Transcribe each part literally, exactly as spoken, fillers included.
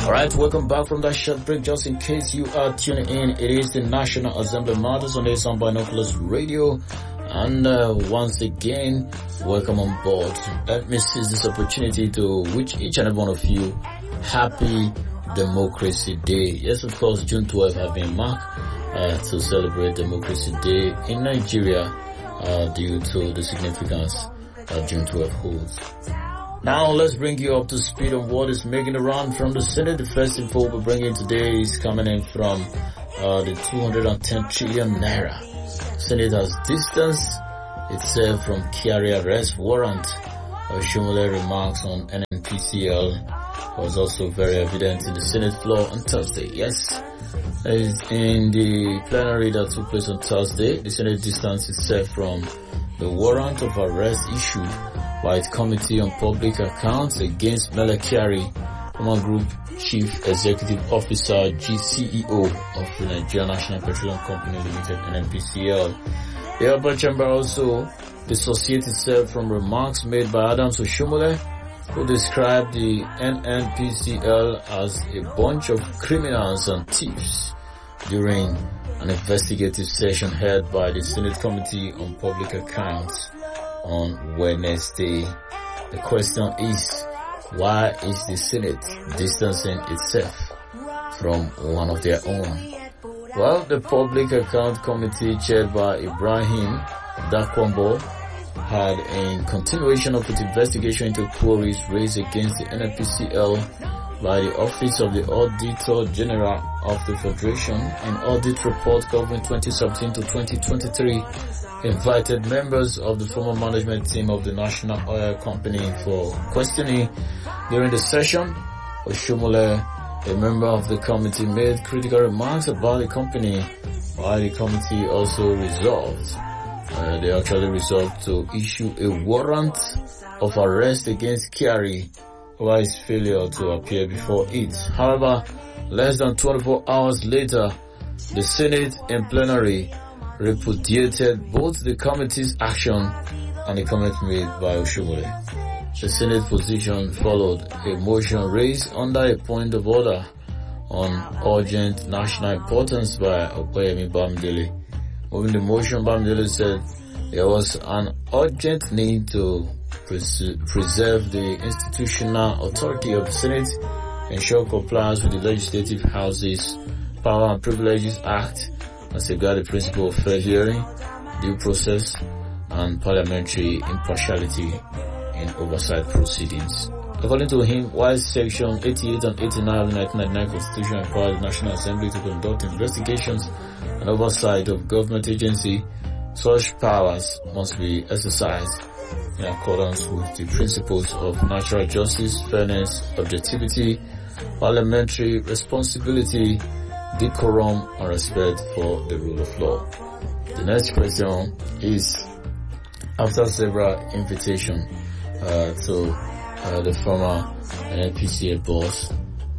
Alright, welcome back from that short break. Just in case you are tuning in, it is the National Assembly Matters on the Sound Binoculars Radio. And uh, once again, welcome on board. Let me seize this opportunity to wish each and every one of you happy Democracy Day. Yes, of course, June twelfth have been marked uh, to celebrate Democracy Day in Nigeria uh, due to the significance that June twelfth holds. Now let's bring you up to speed on what is making the round from the Senate. The first info we're bringing today is coming in from uh, the two hundred ten trillion naira. Senate has distanced itself from Kyari arrest warrant. Uh, Shomole remarks on N N P C L was also very evident in the Senate floor on Thursday. Yes, in the plenary that took place on Thursday, the Senate distanced itself from the warrant of arrest issued by its Committee on Public Accounts against Mele Kyari, former Group Chief Executive Officer, G C E O of the Nigerian National Petroleum Company Limited, N N P C L. The upper chamber also dissociated itself from remarks made by Adams Oshomole, who described the N N P C L as a bunch of criminals and thieves during an investigative session held by the Senate Committee on Public Accounts on Wednesday. The question is, why is the Senate distancing itself from one of their own? Well, the Public Account Committee chaired by Ibrahim Dakwambo had, in continuation of its investigation into queries raised against the N N P C L by the Office of the Auditor General of the Federation in Audit Report Government twenty seventeen to twenty twenty-three, invited members of the former management team of the National Oil Company for questioning. During the session, Oshomole, a member of the committee, made critical remarks about the company, while the committee also resolved, uh, they actually resolved to issue a warrant of arrest against Kyari over his failure to appear before it. However, less than twenty-four hours later, the Senate in plenary repudiated both the committee's action and the comment made by Oshomole. The Senate position followed a motion raised under a point of order on urgent national importance by Okoyemi Bamidele. Moving the motion, Bamidele said there was an urgent need to pres- preserve the institutional authority of the Senate, ensure compliance with the Legislative House's Power and Privileges Act, and safeguard the principle of fair hearing, due process, and parliamentary impartiality in oversight proceedings. According to him, while Section eighty-eight and eighty-nine of the nineteen ninety-nine Constitution require the National Assembly to conduct investigations and oversight of government agency, such powers must be exercised in accordance with the principles of natural justice, fairness, objectivity, parliamentary responsibility, decorum, and respect for the rule of law. The next question is, after several invitations uh, to uh, the former N N P C L boss,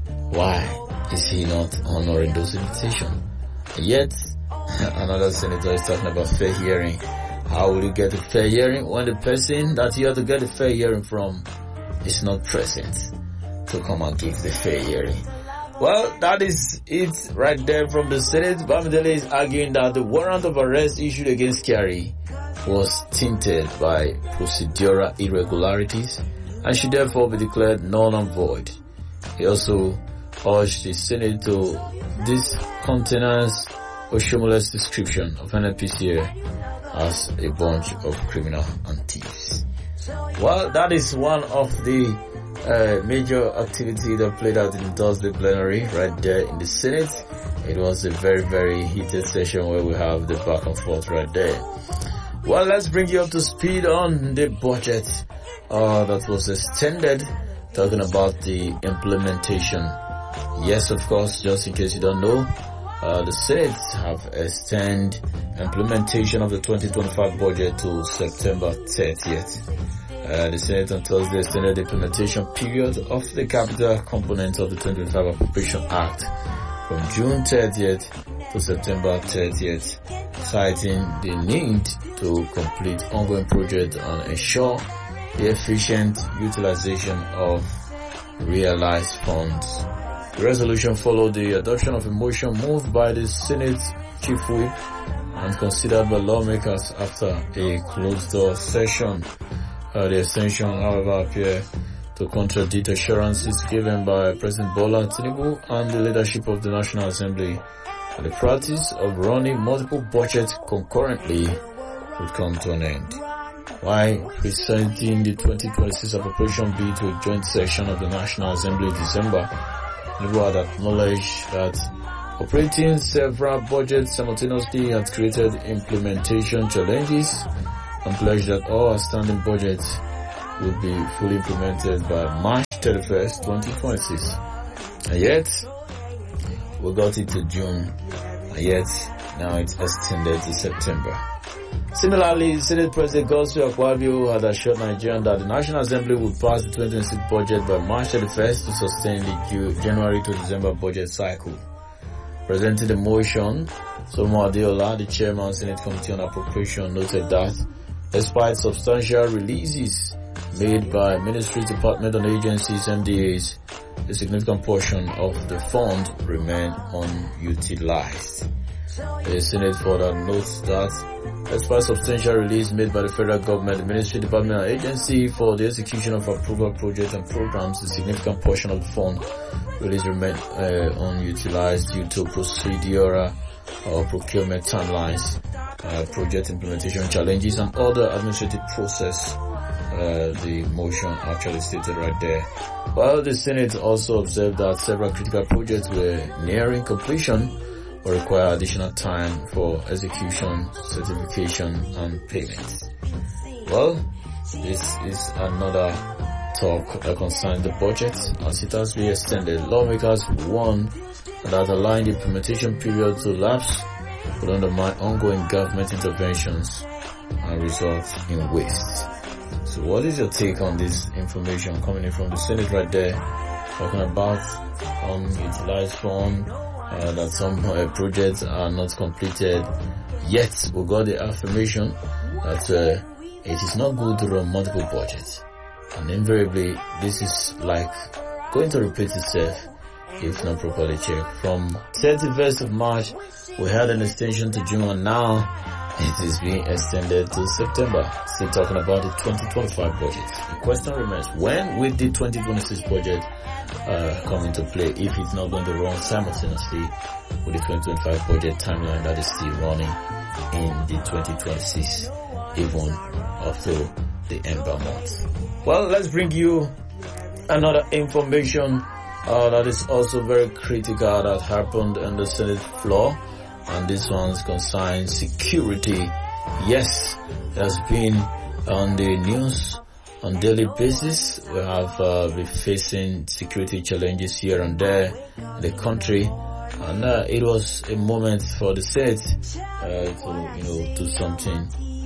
why is he not honoring those invitations? Yet, another senator is talking about fair hearing. How will you get a fair hearing when the person that you have to get a fair hearing from is not present to come and give the fair hearing? Well, that is it right there from the Senate. Bamidele is arguing that the warrant of arrest issued against Kyari was tainted by procedural irregularities and should therefore be declared null and void. He also urged the Senate to discountenance Oshomole's description of N N P C L as a bunch of criminal and thieves. Well, that is one of the uh, major activity that played out in the Thursday plenary right there in the Senate. It was a very, very heated session where we have the back and forth right there. Well, let's bring you up to speed on the budget uh, that was extended, talking about the implementation. Yes, of course, just in case you don't know, Uh, the Senate have extended implementation of the twenty twenty-five budget to September thirtieth. Uh, the Senate on Thursday extended the implementation period of the capital component of the twenty twenty-five Appropriation Act from June thirtieth to September thirtieth, citing the need to complete ongoing projects and ensure the efficient utilization of realized funds. The resolution followed the adoption of a motion moved by the Senate Chief Whip and considered by lawmakers after a closed-door session. Uh, the extension, however, appeared to contradict assurances given by President Bola Tinubu and the leadership of the National Assembly that the practice of running multiple budgets concurrently would come to an end. While presenting the twenty twenty-six appropriation bill to a joint session of the National Assembly in December, Tinubu had acknowledged that operating several budgets simultaneously had created implementation challenges and pledged that all outstanding budgets would be fully implemented by March thirty-first, twenty twenty-six. And yet, we got it to June, and yet now it's extended to September. Similarly, Senate President Godswill Akpabio had assured Nigerians that the National Assembly would pass the twenty twenty-six budget by March thirty-first to sustain the January to December budget cycle. Presenting the motion, Solomon Adeola, the chairman of the Senate Committee on Appropriation, noted that despite substantial releases made by ministries, departments and agencies and D As, a significant portion of the fund remain unutilized. The Senate further notes that despite substantial release made by the federal government, the ministry, department and agency for the execution of approval projects and programs, a significant portion of the fund release remain uh, unutilized due to procedural or procurement timelines, uh, project implementation challenges and other administrative process. Uh, the motion actually stated right there. While the Senate also observed that several critical projects were nearing completion or require additional time for execution, certification and payments. Well, this is another talk that concerns the budget as it has been extended. Lawmakers warn that allowing the implementation period to lapse will undermine ongoing government interventions and result in waste. So what is your take on this information coming in from the Senate right there, talking about unutilized fund, uh, that some uh, projects are not completed, yet we got the affirmation that uh, it is not good to run multiple budgets. And invariably, this is like going to repeat itself if not properly checked. From thirty-first of March, we had an extension to June, and now it is being extended to September. Still talking about the twenty twenty-five budget. The question remains, when will the twenty twenty-six budget uh, come into play if it's not going to run simultaneously with the twenty twenty-five budget timeline that is still running in the twenty twenty-six, even after the ember month? Well, let's bring you another information uh, that is also very critical that happened on the Senate floor. And this one's concerns security. Yes, it has been on the news on daily basis. We have uh, been facing security challenges here and there in the country, and uh, it was a moment for the Senate uh, to, you know, do something.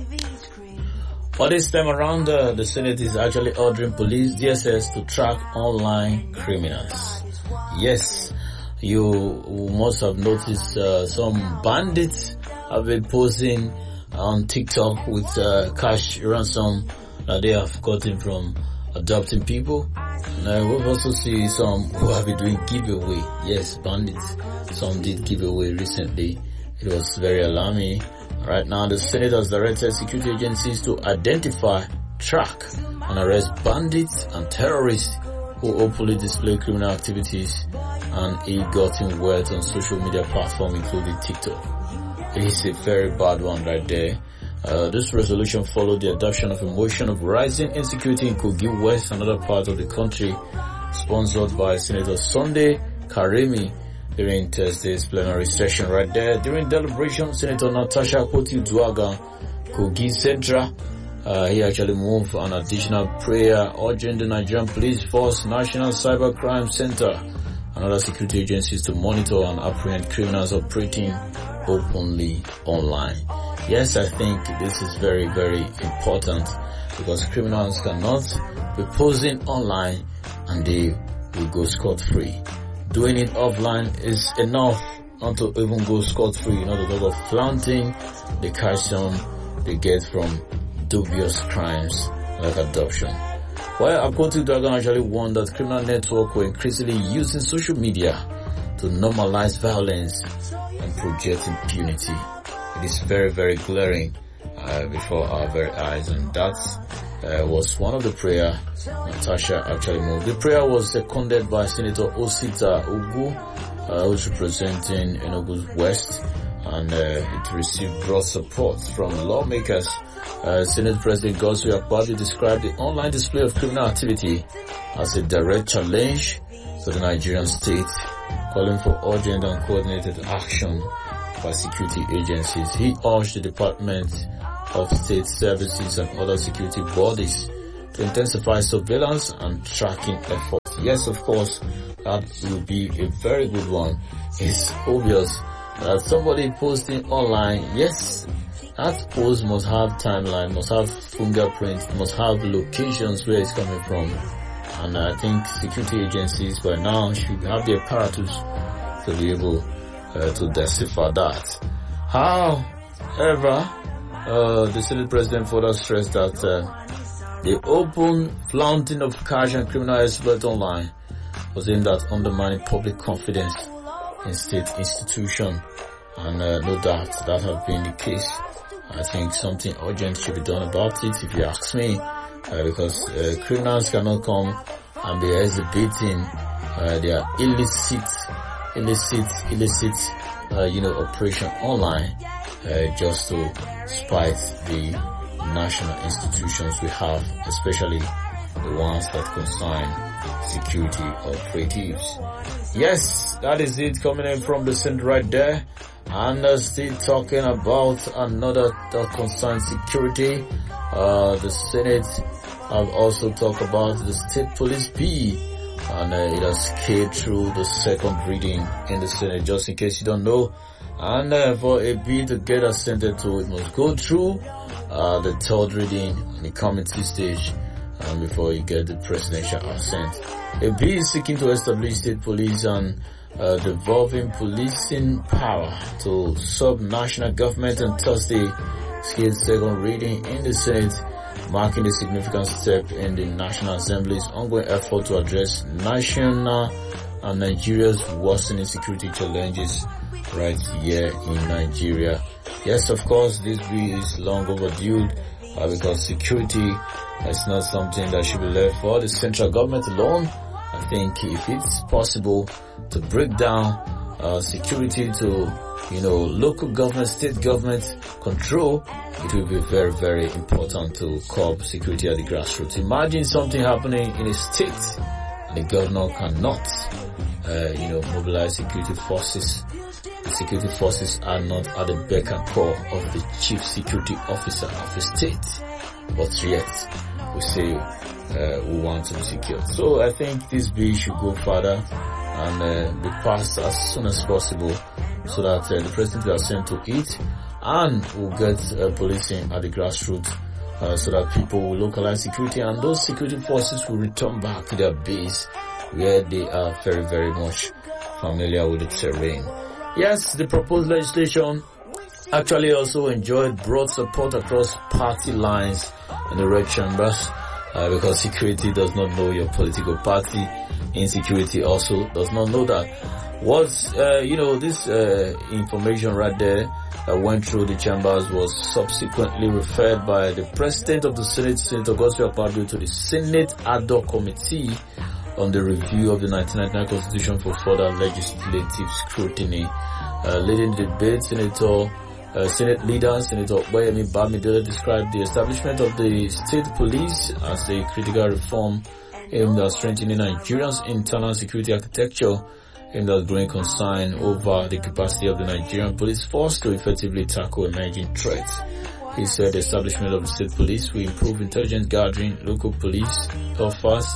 But this time around, uh, the Senate is actually ordering police, D S S, to track online criminals. Yes. You must have noticed uh, some bandits have been posing on TikTok with uh, cash ransom that they have gotten from adopting people. And uh, we've also seen some who have been doing giveaway. Yes, bandits. Some did giveaway recently. It was very alarming. Right now, the Senate has directed security agencies to identify, track, and arrest bandits and terrorists who openly display criminal activities and ill-gotten wealth on social media platforms including TikTok. It is a very bad one right there. Uh, this resolution followed the adoption of a motion of rising insecurity in Kogi West and other parts of the country, sponsored by Senator Sunday Karemi during Thursday's plenary session right there. During deliberation, Senator Natasha Akpoti-Uduaghan, Kogi Central, Uh, he actually moved an additional prayer urging the Nigerian Police Force, National Cybercrime Center, and other security agencies to monitor and apprehend criminals operating openly online. Yes, I think this is very, very important because criminals cannot be posing online and they will go scot-free. Doing it offline is enough not to even go scot-free, not to talk of flaunting the cash sum they get from dubious crimes like adoption. Well, Akoti Dragon actually warned that criminal networks were increasingly using social media to normalize violence and project impunity. It is very, very glaring uh, before our very eyes, and that uh, was one of the prayer Natasha actually moved. The prayer was seconded by Senator Osita Ugu, uh, who's representing Enugu West, and uh, it received broad support from lawmakers. Uh, Senate President Godswill Akpabio described the online display of criminal activity as a direct challenge to the Nigerian state, calling for urgent and coordinated action by security agencies. He urged the Department of State Services and other security bodies to intensify surveillance and tracking efforts. Yes, of course, that will be a very good one. It's obvious that somebody posting online, yes, that post must have timeline, must have fingerprint, must have locations where it's coming from. And I think security agencies by now should have the apparatus to be able uh, to decipher that. However, uh, the Senate President further stressed that uh, the open flaunting of cash and criminal exploit online was aimed at undermining public confidence in state institutions. And uh, no doubt that has been the case. I think something urgent should be done about it, if you ask me, uh, because uh, criminals cannot come and be exhibiting uh, their illicit, illicit, illicit, uh, you know, operation online uh, just to spite the national institutions we have, especially the ones that concern security operatives. Yes, that is it coming in from the center right there. And uh, still talking about another that concerns security. Uh, the Senate have also talked about the state police bill, and uh, it has scaled through the second reading in the Senate, just in case you don't know. And uh, for a bill to get assented to, it must go through uh, the third reading on the committee stage, and before you get the presidential assent. A bill is seeking to establish state police and Uh, devolving policing power to sub-national government on Thursday, scaled second reading in the Senate, marking a significant step in the National Assembly's ongoing effort to address national and Nigeria's worsening security challenges right here in Nigeria. Yes, of course, this bill is long overdue uh, because security is not something that should be left for the central government alone. I think if it's possible to break down uh, security to, you know, local government, state government control, it will be very, very important to curb security at the grassroots. Imagine something happening in a state and the governor cannot, uh, you know, mobilize security forces. The security forces are not at the beck and call of the chief security officer of the state, but yet we say uh, we want to be secure. So I think this bill should go further and uh, be passed as soon as possible, so that uh, the president will assent to it, and we'll get uh, policing at the grassroots, uh, so that people will localize security, and those security forces will return back to their base where they are very, very much familiar with the terrain. Yes, the proposed legislation actually also enjoyed broad support across party lines in the red chambers, uh, because security does not know your political party. Insecurity also does not know that. What, uh, you know, this uh, information right there that went through the chambers was subsequently referred by the President of the Senate, Senator Godswill Akpabio, to the Senate Ad hoc Committee on the review of the nineteen ninety-nine Constitution for further legislative scrutiny. Uh, leading the debate, Senator Uh, Senate leader, Senator Okoyemi Bamidele, described the establishment of the state police as a critical reform aimed at strengthening Nigeria's internal security architecture, aimed at growing concern over the capacity of the Nigerian police force to effectively tackle emerging threats. He said the establishment of the state police will improve intelligence gathering, local police officers,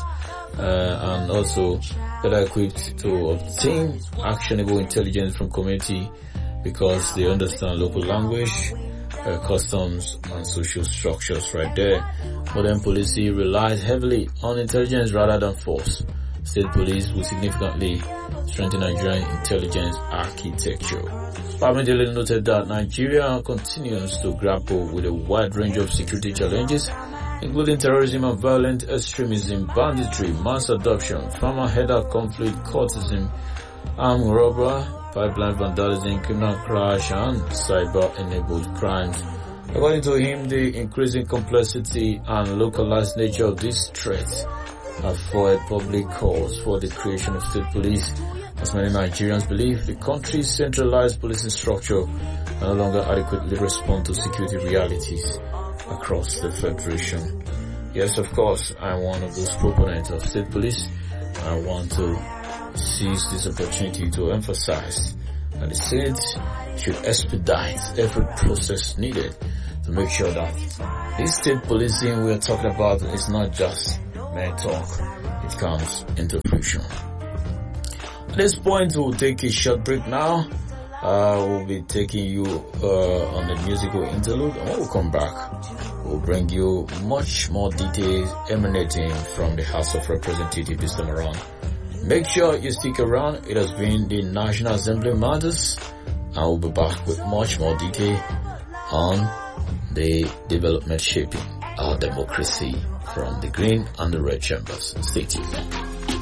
uh, and also better equipped to obtain actionable intelligence from community, because they understand local language, uh, customs, and social structures right there. Modern policing relies heavily on intelligence rather than force. State police will significantly strengthen Nigerian intelligence architecture. Bamidele noted that Nigeria continues to grapple with a wide range of security challenges, including terrorism and violent extremism, banditry, mass adoption, farmer-header conflict, cultism, armed robbery, pipeline vandalism, criminal crash, and cyber-enabled crimes. According to him, the increasing complexity and localized nature of these threats afford public calls for the creation of state police, as many Nigerians believe the country's centralized policing structure no longer adequately respond to security realities across the federation. Yes, of course, I'm one of those proponents of state police. I want to seize this opportunity to emphasize that the state should expedite every process needed to make sure that this state policing we are talking about is not just mere talk, it comes into fruition. At this point, we'll take a short break now. Uh, we'll be taking you uh, on the musical interlude, and when we come back, we'll bring you much more details emanating from the House of Representatives this time around. Make sure you stick around. It has been the National Assembly Matters, and we'll be back with much more detail on the development shaping our democracy from the green and the red chambers. Stay tuned.